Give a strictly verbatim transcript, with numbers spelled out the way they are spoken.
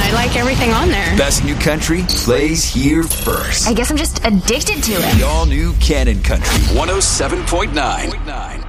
I like everything on there. Best new country plays here first. I guess I'm just addicted to it. The all-new Canon Country one oh seven point nine.